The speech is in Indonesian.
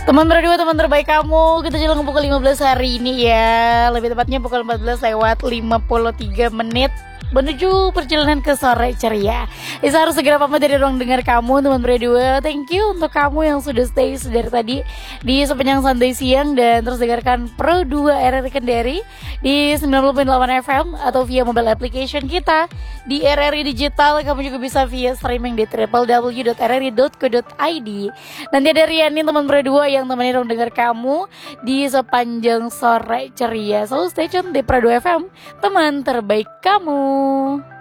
Teman berdua, teman terbaik kamu. Kita jalan pukul 15 hari ini ya. Lebih tepatnya pukul 14 lewat 53 menit menuju perjalanan ke sore ceria. Isa harus segera pamit dari ruang dengar kamu, teman berdua. Thank you untuk kamu yang sudah stay dari tadi di sepanjang santai siang dan terus dengarkan Pro 2 RRI Kendari di 90.8 FM atau via mobile application kita di RRI Digital. Kamu juga bisa via streaming di www.rri.co.id. Nanti ada Riani, teman berdua, yang temenin ruang dengar kamu di sepanjang sore ceria. So stay tune di Pro 2 FM, teman terbaik kamu.